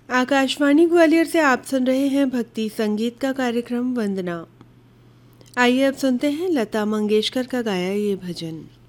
आकाशवाणी ग्वालियर से आप सुन रहे हैं भक्ति संगीत का कार्यक्रम वंदना। आइए अब सुनते हैं लता मंगेशकर का गाया ये भजन।